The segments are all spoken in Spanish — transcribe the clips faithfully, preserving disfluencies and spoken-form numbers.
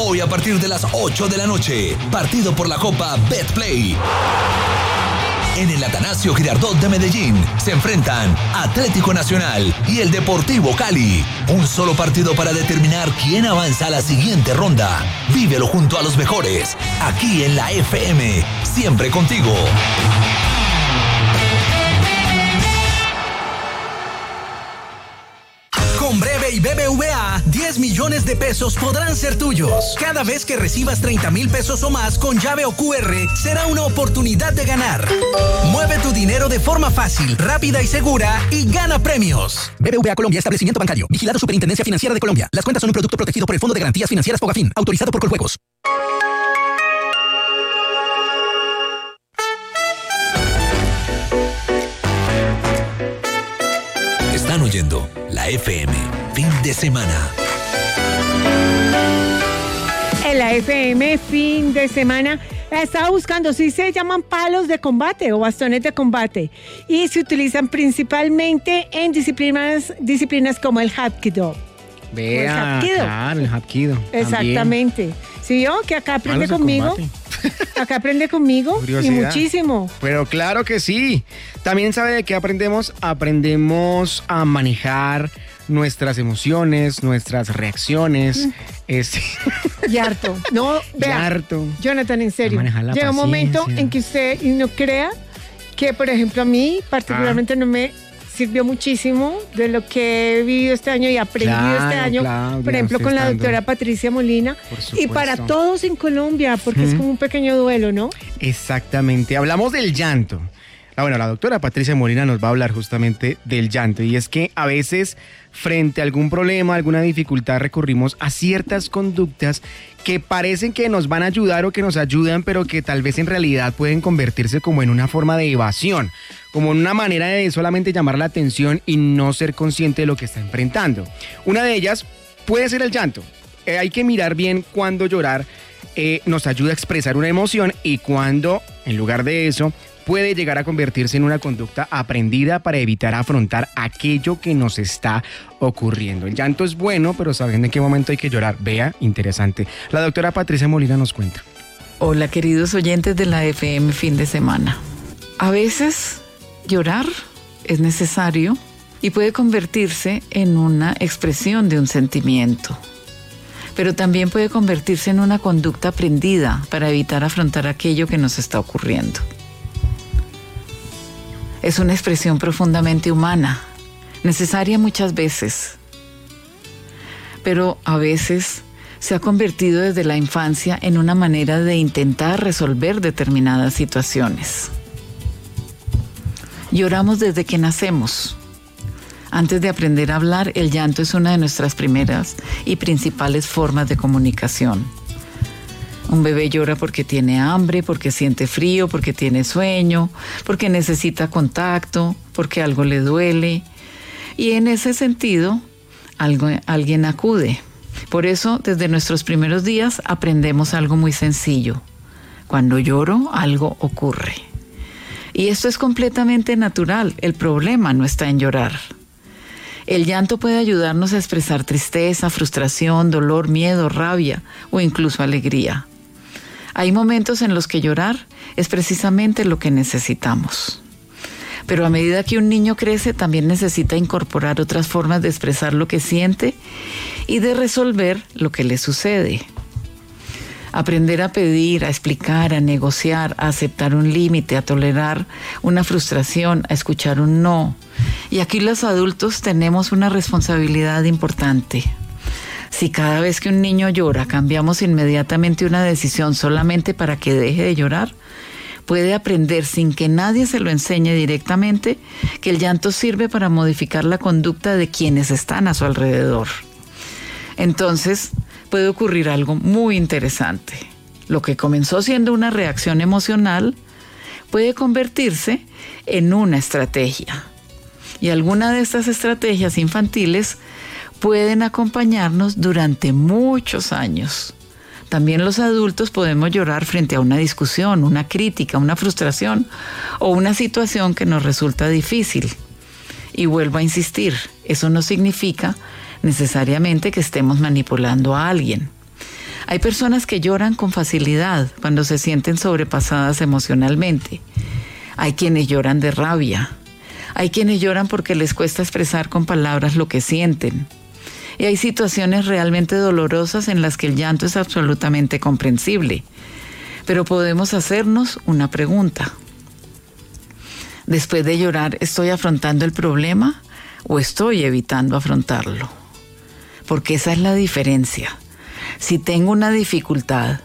Hoy a partir de las ocho de la noche, partido por la Copa Betplay. En el Atanasio Girardot de Medellín se enfrentan Atlético Nacional y el Deportivo Cali. Un solo partido para determinar quién avanza a la siguiente ronda. Vívelo junto a los mejores, aquí en la F M, siempre contigo. Con Breve y B B V A, diez millones de pesos podrán ser tuyos. Cada vez que recibas treinta mil pesos o más con llave o Q R, será una oportunidad de ganar. Mueve tu dinero de forma fácil, rápida y segura y gana premios. B B V A Colombia, establecimiento bancario. Vigilado Superintendencia Financiera de Colombia. Las cuentas son un producto protegido por el Fondo de Garantías Financieras Fogafín, autorizado por Coljuegos. Están oyendo la F M, fin de semana. En la F M, fin de semana, estaba buscando, si se llaman palos de combate o bastones de combate, y se utilizan principalmente en disciplinas, disciplinas como el Hapkido. Vea, el claro, el Hapkido. Exactamente. ¿Sí vio? Que acá aprende conmigo. Acá aprende conmigo y muchísimo. Pero claro que sí. También sabe de qué aprendemos. Aprendemos a manejar nuestras emociones, nuestras reacciones. Mm. Es... Y harto. No, vea, y harto. Jonathan, en serio. Llega un momento en que usted no crea que, por ejemplo, a mí particularmente ah. no me sirvió muchísimo de lo que he vivido este año y aprendido claro, este año, Claudia, por ejemplo, con la doctora Patricia Molina, y para todos en Colombia, porque ¿Mm? es como un pequeño duelo, ¿no? Exactamente. Hablamos del llanto. Ah, bueno, la doctora Patricia Molina nos va a hablar justamente del llanto, y es que a veces frente a algún problema, alguna dificultad, recurrimos a ciertas conductas que parecen que nos van a ayudar o que nos ayudan, pero que tal vez en realidad pueden convertirse como en una forma de evasión, como en una manera de solamente llamar la atención y no ser consciente de lo que está enfrentando. Una de ellas puede ser el llanto. Eh, hay que mirar bien cuándo llorar eh, nos ayuda a expresar una emoción y cuándo, en lugar de eso, puede llegar a convertirse en una conducta aprendida para evitar afrontar aquello que nos está ocurriendo. El llanto es bueno, pero sabiendo en qué momento hay que llorar. Vea, interesante. La doctora Patricia Molina nos cuenta. Hola, queridos oyentes de la F M fin de semana. A veces llorar es necesario y puede convertirse en una expresión de un sentimiento, pero también puede convertirse en una conducta aprendida para evitar afrontar aquello que nos está ocurriendo. Es una expresión profundamente humana, necesaria muchas veces, pero a veces se ha convertido desde la infancia en una manera de intentar resolver determinadas situaciones. Lloramos desde que nacemos. Antes de aprender a hablar, el llanto es una de nuestras primeras y principales formas de comunicación. Un bebé llora porque tiene hambre, porque siente frío, porque tiene sueño, porque necesita contacto, porque algo le duele. Y en ese sentido, algo, alguien acude. Por eso, desde nuestros primeros días, aprendemos algo muy sencillo. Cuando lloro, algo ocurre. Y esto es completamente natural. El problema no está en llorar. El llanto puede ayudarnos a expresar tristeza, frustración, dolor, miedo, rabia o incluso alegría. Hay momentos en los que llorar es precisamente lo que necesitamos. Pero a medida que un niño crece, también necesita incorporar otras formas de expresar lo que siente y de resolver lo que le sucede. Aprender a pedir, a explicar, a negociar, a aceptar un límite, a tolerar una frustración, a escuchar un no. Y aquí los adultos tenemos una responsabilidad importante. Si cada vez que un niño llora cambiamos inmediatamente una decisión solamente para que deje de llorar, puede aprender sin que nadie se lo enseñe directamente que el llanto sirve para modificar la conducta de quienes están a su alrededor. Entonces, puede ocurrir algo muy interesante. Lo que comenzó siendo una reacción emocional puede convertirse en una estrategia. Y alguna de estas estrategias infantiles pueden acompañarnos durante muchos años. También los adultos podemos llorar frente a una discusión, una crítica, una frustración o una situación que nos resulta difícil. Y vuelvo a insistir, eso no significa necesariamente que estemos manipulando a alguien. Hay personas que lloran con facilidad cuando se sienten sobrepasadas emocionalmente. Hay quienes lloran de rabia. Hay quienes lloran porque les cuesta expresar con palabras lo que sienten. Y hay situaciones realmente dolorosas en las que el llanto es absolutamente comprensible. Pero podemos hacernos una pregunta. Después de llorar, ¿estoy afrontando el problema o estoy evitando afrontarlo? Porque esa es la diferencia. Si tengo una dificultad,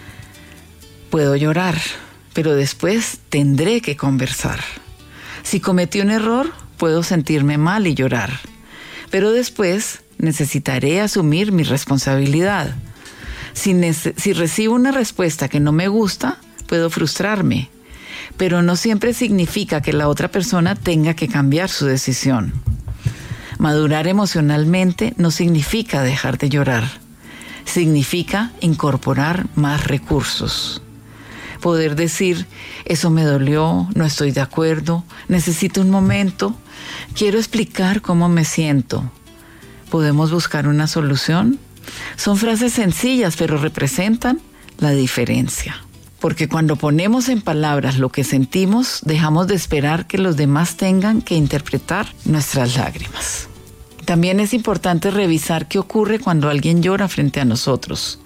puedo llorar, pero después tendré que conversar. Si cometí un error, puedo sentirme mal y llorar, pero después necesitaré asumir mi responsabilidad. Si, nece- si recibo una respuesta que no me gusta, puedo frustrarme, pero no siempre significa que la otra persona tenga que cambiar su decisión. Madurar emocionalmente no significa dejar de llorar, significa incorporar más recursos. Poder decir, eso me dolió, no estoy de acuerdo, necesito un momento, quiero explicar cómo me siento. ¿Podemos buscar una solución? Son frases sencillas, pero representan la diferencia. Porque cuando ponemos en palabras lo que sentimos, dejamos de esperar que los demás tengan que interpretar nuestras lágrimas. También es importante revisar qué ocurre cuando alguien llora frente a nosotros.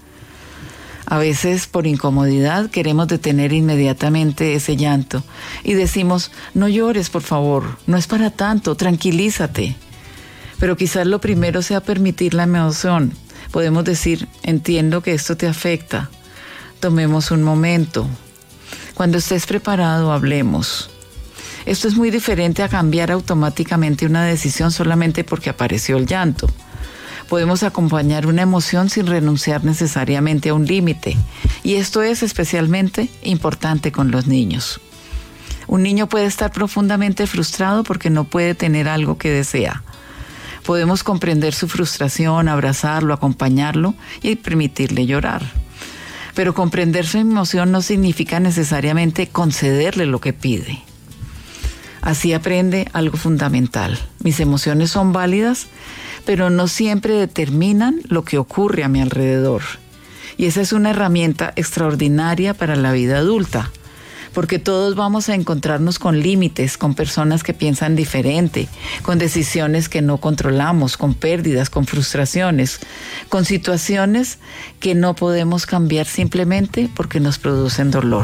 A veces, por incomodidad, queremos detener inmediatamente ese llanto y decimos, no llores, por favor, no es para tanto, tranquilízate. Pero quizás lo primero sea permitir la emoción. Podemos decir, entiendo que esto te afecta. Tomemos un momento. Cuando estés preparado, hablemos. Esto es muy diferente a cambiar automáticamente una decisión solamente porque apareció el llanto. Podemos acompañar una emoción sin renunciar necesariamente a un límite. Y esto es especialmente importante con los niños. Un niño puede estar profundamente frustrado porque no puede tener algo que desea. Podemos comprender su frustración, abrazarlo, acompañarlo y permitirle llorar. Pero comprender su emoción no significa necesariamente concederle lo que pide. Así aprende algo fundamental. Mis emociones son válidas, pero no siempre determinan lo que ocurre a mi alrededor. Y esa es una herramienta extraordinaria para la vida adulta, porque todos vamos a encontrarnos con límites, con personas que piensan diferente, con decisiones que no controlamos, con pérdidas, con frustraciones, con situaciones que no podemos cambiar simplemente porque nos producen dolor.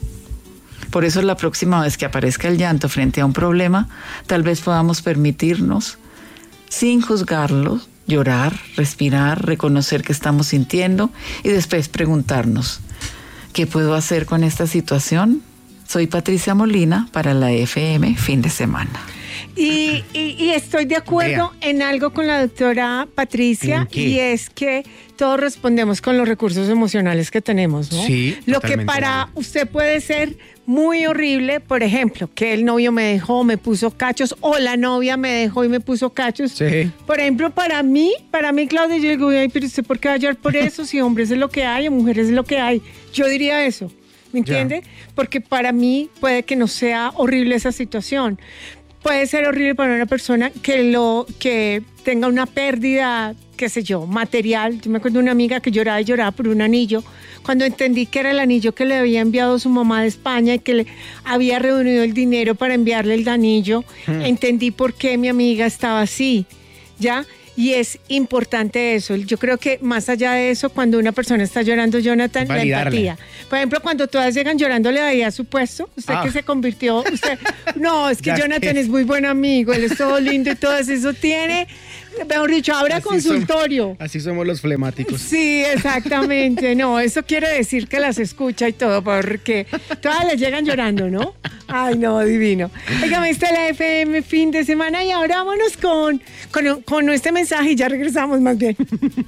Por eso la próxima vez que aparezca el llanto frente a un problema, tal vez podamos permitirnos, sin juzgarlo, llorar, respirar, reconocer que estamos sintiendo y después preguntarnos, ¿qué puedo hacer con esta situación? Soy Patricia Molina para la F M Fin de Semana. Y, y, y estoy de acuerdo Vea. en algo con la doctora Patricia, y es que todos respondemos con los recursos emocionales que tenemos, ¿no? Sí, lo que para usted puede ser muy horrible, por ejemplo, que el novio me dejó, me puso cachos, o la novia me dejó y me puso cachos. Sí. Por ejemplo, para mí, para mí, Claudia, yo digo, ay, pero usted ¿por qué va a llorar por eso? Si hombres es lo que hay, o mujeres es lo que hay. Yo diría eso, ¿me entiende? Ya. Porque para mí puede que no sea horrible esa situación. Puede ser horrible para una persona que lo que tenga una pérdida, qué sé yo, material. Yo me acuerdo de una amiga que lloraba y lloraba por un anillo. Cuando entendí que era el anillo que le había enviado su mamá de España y que le había reunido el dinero para enviarle el anillo, hmm. entendí por qué mi amiga estaba así, ¿ya? Y es importante eso. Yo creo que más allá de eso, cuando una persona está llorando, Jonathan, la empatía. Por ejemplo, cuando todas llegan llorando, le daría su puesto. Usted ah. que se convirtió, usted, no, es que ya Jonathan que... es muy buen amigo, él es todo lindo y todo eso tiene, mejor dicho, abra así consultorio. Somos, así somos los flemáticos. Sí, exactamente. No, eso quiere decir que las escucha y todo, porque todas les llegan llorando, ¿no? Ay, no, divino. Oigan, esta es la F M Fin de Semana y ahora vámonos con, con, con este mensaje y ya regresamos más bien.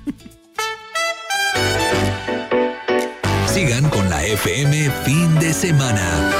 Sigan con la F M Fin de Semana.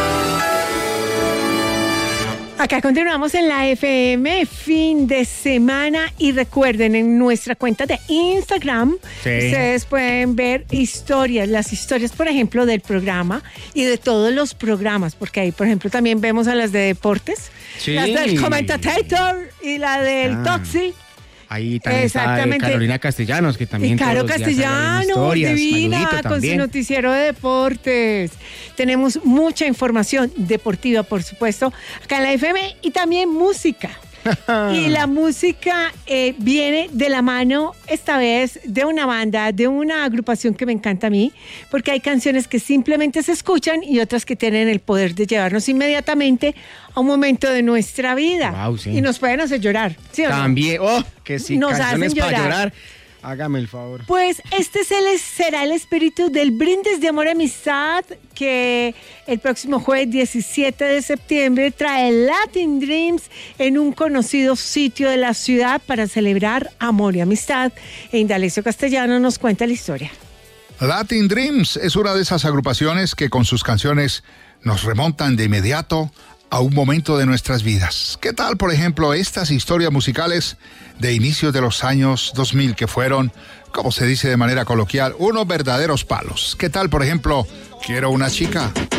Acá continuamos en la F M Fin de Semana y recuerden, en nuestra cuenta de Instagram sí. ustedes pueden ver historias, las historias, por ejemplo, del programa y de todos los programas, porque ahí, por ejemplo, también vemos a las de deportes, sí. las del Commentator y la del ah. Toxi. Ahí también está eh, Carolina Castellanos, que también y Caro todos los Castellanos, historias, divina, con su noticiero de deportes. Tenemos mucha información deportiva, por supuesto, acá en la F M y también música. Y la música eh, viene de la mano, esta vez, de una banda, de una agrupación que me encanta a mí, porque hay canciones que simplemente se escuchan y otras que tienen el poder de llevarnos inmediatamente a un momento de nuestra vida. Wow, sí. Y nos pueden hacer llorar, ¿sí o no? También, oh, que sí, nos canciones hacen para llorar. llorar. Hágame el favor. Pues este es el, será el espíritu del brindis de amor y amistad que el próximo jueves diecisiete de septiembre trae Latin Dreams en un conocido sitio de la ciudad para celebrar amor y amistad. E Indalecio Castellano nos cuenta la historia. Latin Dreams es una de esas agrupaciones que con sus canciones nos remontan de inmediato a un momento de nuestras vidas. ¿Qué tal, por ejemplo, estas historias musicales de inicios de los años dos mil que fueron, como se dice de manera coloquial, unos verdaderos palos? ¿Qué tal, por ejemplo, Quiero una chica?